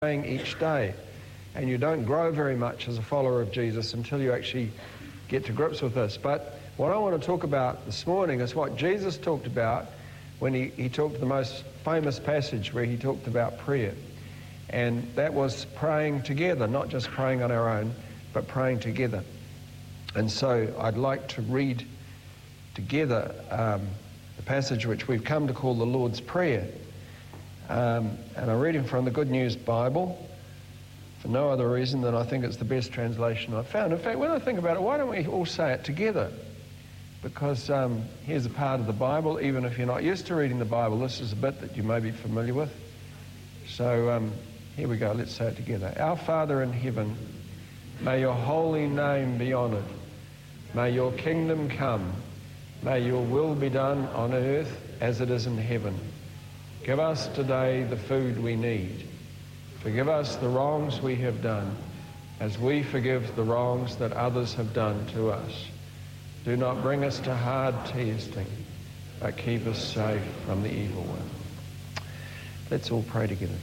praying each day. And you don't grow very much as a follower of Jesus until you actually get to grips with this. But what I want to talk about this morning is what Jesus talked about when he talked the most famous passage where he talked about prayer. And that was praying together, not just praying on our own, but praying together. And so I'd like to read together the passage which we've come to call the Lord's Prayer. And I'm reading from the Good News Bible for no other reason than I think it's the best translation I've found. In fact, when I think about it, why don't we all say it together? Because here's a part of the Bible, even if you're not used to reading the Bible, this is a bit that you may be familiar with. So here we go, let's say it together. Our Father in heaven, may your holy name be honoured. May your kingdom come. May your will be done on earth as it is in heaven. Give us today the food we need. Forgive us the wrongs we have done, as we forgive the wrongs that others have done to us. Do not bring us to hard testing, but keep us safe from the evil one. Let's all pray together.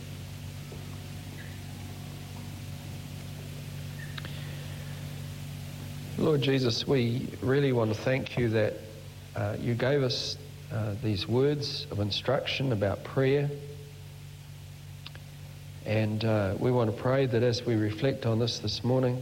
Lord Jesus, we really want to thank you that you gave us these words of instruction about prayer. And we want to pray that as we reflect on this morning,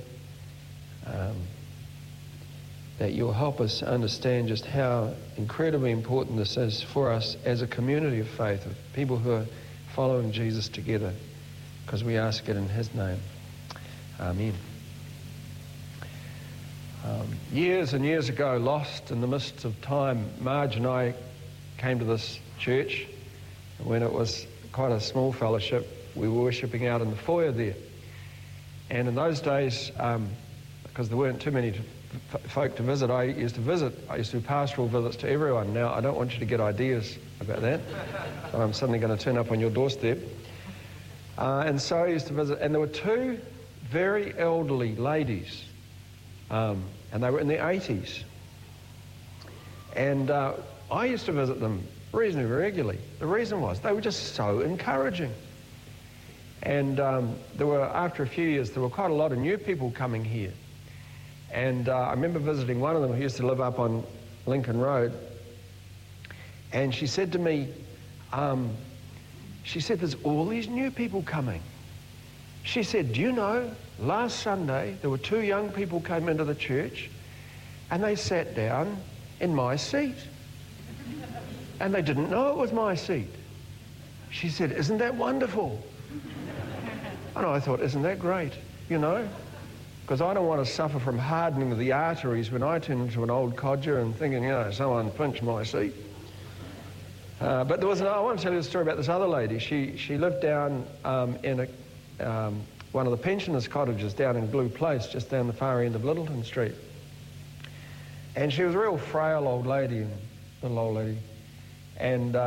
that you'll help us understand just how incredibly important this is for us as a community of faith, of people who are following Jesus together, because we ask it in his name. Amen. Years and years ago, lost in the mists of time, Marge and I came to this church when it was quite a small fellowship. We were worshipping out in the foyer there. And in those days, because there weren't too many folk to visit, I used to do pastoral visits to everyone. Now, I don't want you to get ideas about that. So I'm suddenly going to turn up on your doorstep. And so I used to visit, and there were two very elderly ladies, and they were in their 80s. And I used to visit them reasonably regularly. The reason was they were just so encouraging. And after a few years, there were quite a lot of new people coming here. And I remember visiting one of them who used to live up on Lincoln Road. And she said to me, there's all these new people coming. She said, do you know, last Sunday, there were two young people came into the church and they sat down in my seat. And they didn't know it was my seat. She said, isn't that wonderful? And I thought, isn't that great, you know? Because I don't want to suffer from hardening of the arteries when I turn into an old codger and thinking, you know, someone pinched my seat. But I want to tell you a story about this other lady. She lived down in one of the pensioners' cottages down in Glue Place, just down the far end of Littleton Street. And she was a real frail old lady, little old lady. And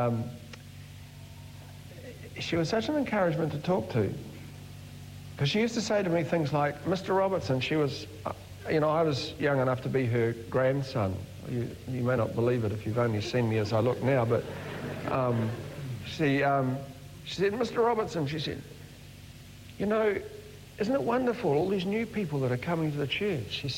she was such an encouragement to talk to. Because she used to say to me things like, Mr. Robertson, she was, I was young enough to be her grandson. You may not believe it if you've only seen me as I look now, but she said, Mr. Robertson, she said, you know, isn't it wonderful, all these new people that are coming to the church? She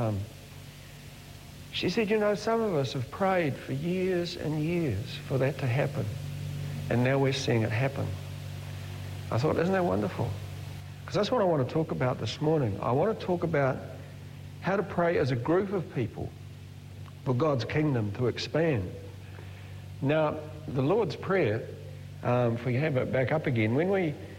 said, you know, some of us have prayed for years and years for that to happen, and now we're seeing it happen. I thought, isn't that wonderful? Because that's what I want to talk about this morning. I want to talk about how to pray as a group of people for God's kingdom to expand. Now, the Lord's Prayer, if we have it back up again, when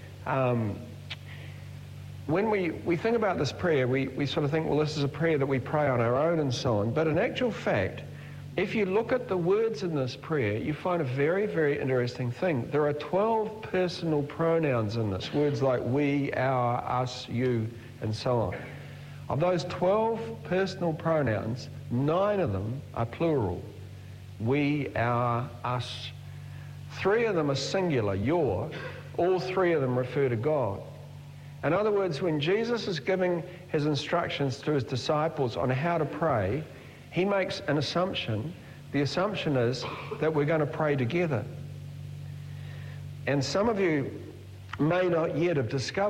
we think about this prayer, we sort of think, well, this is a prayer that we pray on our own and so on. But in actual fact, if you look at the words in this prayer, you find a very, very interesting thing. There are 12 personal pronouns in this, words like we, our, us, you, and so on. Of those 12 personal pronouns, 9 of them are plural. We, our, us. 3 of them are singular, your. All 3 of them refer to God. In other words, when Jesus is giving his instructions to his disciples on how to pray, he makes an assumption. The assumption is that we're going to pray together. And some of you may not yet have discovered